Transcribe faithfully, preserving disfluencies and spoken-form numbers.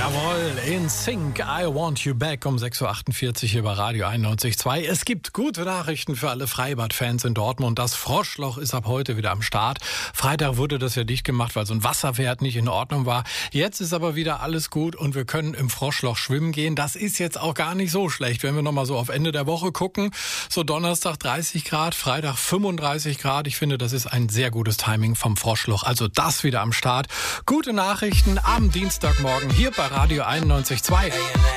Jawohl, in Sync, I Want You Back um sechs Uhr achtundvierzig hier bei Radio einundneunzig Komma zwei. Es gibt gute Nachrichten für alle Freibad-Fans in Dortmund. Das Froschloch ist ab heute wieder am Start. Freitag wurde das ja dicht gemacht, weil so ein Wasserwert nicht in Ordnung war. Jetzt ist aber wieder alles gut und wir können im Froschloch schwimmen gehen. Das ist jetzt auch gar nicht so schlecht, wenn wir nochmal so auf Ende der Woche gucken. So Donnerstag dreißig Grad, Freitag fünfunddreißig Grad. Ich finde, das ist ein sehr gutes Timing vom Froschloch. Also das wieder am Start. Gute Nachrichten am Dienstagmorgen hier bei Radio einundneunzig Komma zwei.